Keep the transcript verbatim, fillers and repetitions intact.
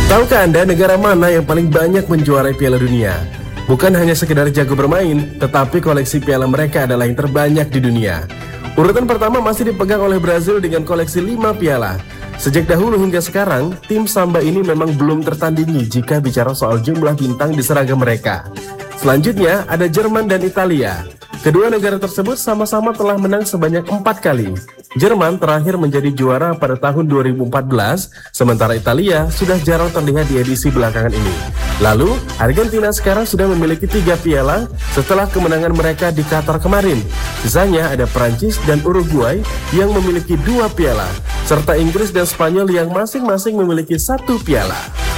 Tahukah Anda negara mana yang paling banyak menjuarai Piala Dunia? Bukan hanya sekedar jago bermain, tetapi koleksi piala mereka adalah yang terbanyak di dunia. Urutan pertama masih dipegang oleh Brazil dengan koleksi lima piala. Sejak dahulu hingga sekarang, tim Samba ini memang belum tertandingi jika bicara soal jumlah bintang di seragam mereka. Selanjutnya ada Jerman dan Italia. Kedua negara tersebut sama-sama telah menang sebanyak empat kali. Jerman terakhir menjadi juara pada tahun dua ribu empat belas, sementara Italia sudah jarang terlihat di edisi belakangan ini. Lalu, Argentina sekarang sudah memiliki tiga piala setelah kemenangan mereka di Qatar kemarin. Sisanya ada Prancis dan Uruguay yang memiliki dua piala, serta Inggris dan Spanyol yang masing-masing memiliki satu piala.